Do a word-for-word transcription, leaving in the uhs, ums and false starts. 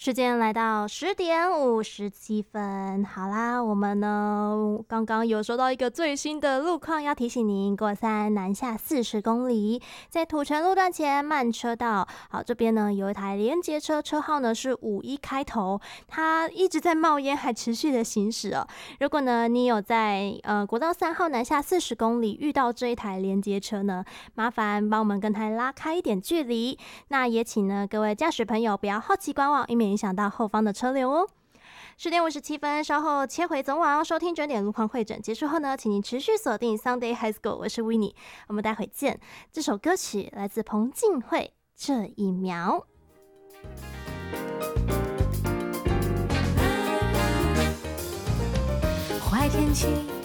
时间来到十点五十七分，好啦，我们呢刚刚有收到一个最新的路况，要提醒您过三南下四十公里，在土城路段前慢车道。好，这边呢有一台连结车，车号呢是五一开头，它一直在冒烟，还持续的行驶哦。如果呢你有在呃国道三号南下四十公里遇到这一台连结车呢，麻烦帮我们跟它拉开一点距离。那也请呢各位驾驶朋友不要好奇观望，以免影响到后方的车流哦。十点五十七分，稍后切回总网收听整点路况会诊。结束后呢，请您持续锁定 Sunday High School， 我是 Winnie， 我们待会见。这首歌曲来自彭靖惠，这一秒。 坏天气